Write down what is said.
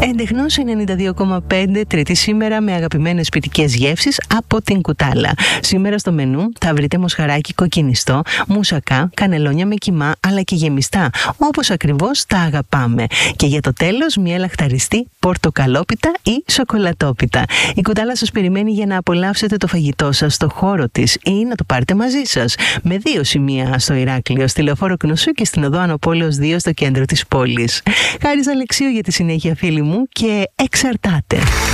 Εντεχνός 92,5 Τρίτη σήμερα με αγαπημένες σπιτικές γεύσεις από την Κουτάλα. Σήμερα στο μενού θα βρείτε μοσχαράκι κοκκινιστό, μουσακά, κανελόνια με κιμά αλλά και γεμιστά, όπως ακριβώς τα αγαπάμε. Και για το τέλος μια λαχταριστή πορτοκαλόπιτα ή σοκολατόπιτα. Η Κουτάλα σας περιμένει για να απολαύσετε το φαγητό σας στο χώρο της ή να το πάρετε μαζί σας. Με 2 σημεία στο Ηράκλειο, στη Λεωφόρο Κνουσού και στην Οδό Ανοπόλεως 2 στο κέντρο της πόλης. Χάρης Αλεξίου για τη συνέχεια, φίλοι μου, και εξαρτάται.